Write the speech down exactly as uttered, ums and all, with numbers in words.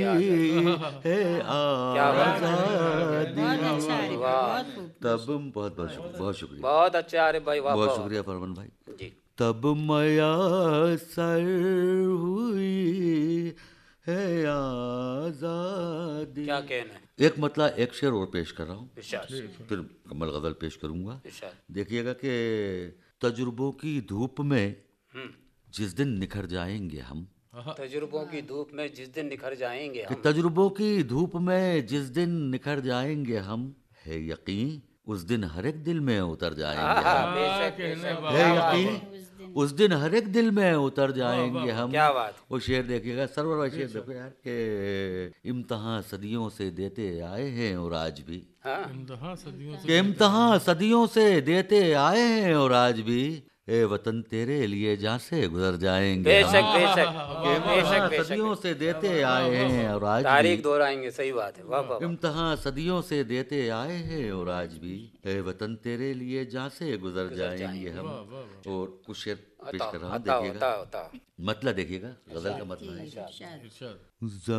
ہے آزادی. واہ تب بہت بہت شکریہ بہت شکریہ بہت اچھا عارف بھائی، واہ بہت شکریہ فرمان بھائی. جی تب میسر ہوئی ہے آزادی. کیا کہنا ہے. ایک مطلب ایک شعر اور پیش کر رہا ہوں، ارشاد پھر مکمل غزل پیش کروں گا. ارشاد. دیکھیے گا کہ تجربوں کی دھوپ میں ہم، جس دن نکھر جائیں گے ہم، تجربوں کی دھوپ میں جس دن نکھر جائیں گے کہ ہم، تجربوں کی دھوپ میں جس دن نکھر جائیں گے ہم، ہے یقین اس دن ہر ایک دل میں اتر جائیں گے ہم. بے شک بے شک. ہے کیا بات یقین ہے. اس دن ہر ایک دل میں اتر جائیں گے ہم. کیا بات. وہ شعر دیکھیے گا سرور کا شعر دیکھو یار کہ امتحان صدیوں سے دیتے آئے ہیں اور آج بھی، ہاں کہ امتحان صدیوں سے دیتے آئے ہیں اور آج بھی، اے وطن تیرے لیے جہاں سے گزر جائیں گے بے ہم. شک بے شک کہ بے شک امتحان بے شک. صدیوں سے دیتے آئے ہیں اور آج بھی، تاریخ دہرائیں گے. صحیح بات ہے. واہ واہ واہ. امتحان صدیوں سے دیتے آئے ہیں اور آج بھی، اے وطن تیرے لیے جہاں سے گزر جائیں گے ہم. اور کچھ شعر پیش کر رہا ہوں، عطا دیکھیے گا عطا عطا. مطلب، دیکھیے گا غزل کا مطلب ہے.